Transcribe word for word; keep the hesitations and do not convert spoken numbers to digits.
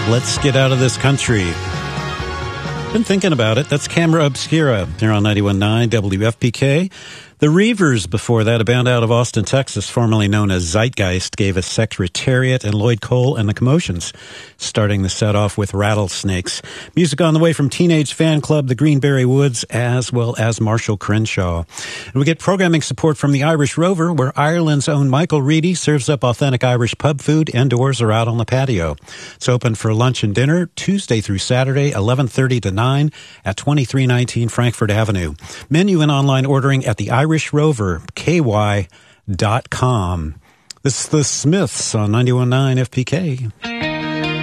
Let's Get Out of This Country. Been thinking about it. That's Camera Obscura here on ninety-one point nine W F P K. The Reavers, before that, a band out of Austin, Texas, formerly known as Zeitgeist, gave us Secretariat and Lloyd Cole and the Commotions, starting the set off with Rattlesnakes. Music on the way from Teenage Fan Club, the Greenberry Woods, as well as Marshall Crenshaw. And we get programming support from the Irish Rover, where Ireland's own Michael Reedy serves up authentic Irish pub food indoors or out on the patio. It's open for lunch and dinner Tuesday through Saturday, eleven thirty to nine at twenty-three nineteen Frankfurt Avenue. Menu and online ordering at the Irish Rover, K Y dot com. This is the Smiths on ninety-one point nine F P K.